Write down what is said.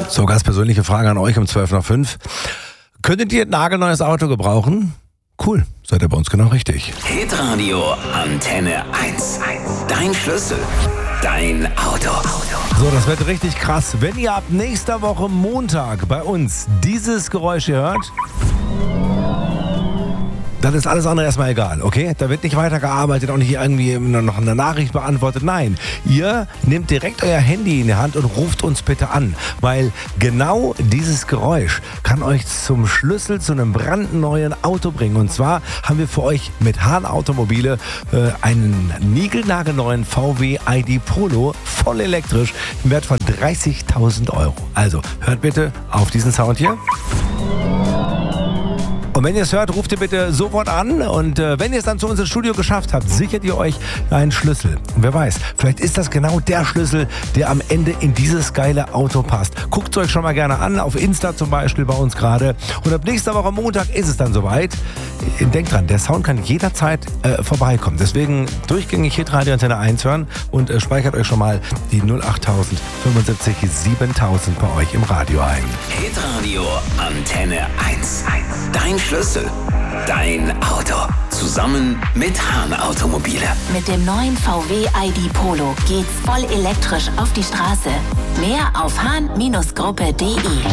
So, ganz persönliche Frage an euch um 12:05. Könntet ihr ein nagelneues Auto gebrauchen? Cool, seid ihr bei uns genau richtig. Hitradio Antenne 1. Dein Schlüssel. Dein Auto. So, das wird richtig krass. Wenn ihr ab nächster Woche Montag bei uns dieses Geräusch hier hört, dann ist alles andere erstmal egal, okay? Da wird nicht weitergearbeitet, auch nicht irgendwie noch eine Nachricht beantwortet. Nein, ihr nehmt direkt euer Handy in die Hand und ruft uns bitte an, weil genau dieses Geräusch kann euch zum Schlüssel zu einem brandneuen Auto bringen. Und zwar haben wir für euch mit Hahn Automobile einen niegelnagelneuen VW ID Polo, voll elektrisch, im Wert von 30.000 €. Also, hört bitte auf diesen Sound hier. Und wenn ihr es hört, ruft ihr bitte sofort an und wenn ihr es dann zu uns ins Studio geschafft habt, sichert ihr euch einen Schlüssel. Und wer weiß, vielleicht ist das genau der Schlüssel, der am Ende in dieses geile Auto passt. Guckt es euch schon mal gerne an, auf Insta zum Beispiel bei uns gerade. Und ab nächster Woche Montag ist es dann soweit. Denkt dran, der Sound kann jederzeit vorbeikommen. Deswegen durchgängig Hitradio Antenne 1 hören und speichert euch schon mal die 08000 75 7000 bei euch im Radio ein. Hitradio Antenne 1. Dein Schlüssel. Dein Auto. Zusammen mit Hahn Automobile. Mit dem neuen VW ID Polo geht's voll elektrisch auf die Straße. Mehr auf hahn-gruppe.de.